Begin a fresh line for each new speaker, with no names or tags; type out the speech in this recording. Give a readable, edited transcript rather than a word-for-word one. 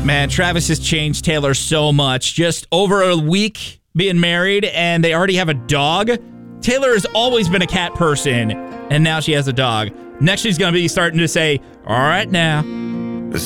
Man, Travis has changed Taylor so much. Just over a week being married, and they already have a dog. Taylor has always been a cat person, and now she has a dog. Next, she's going to be starting to say, all right now.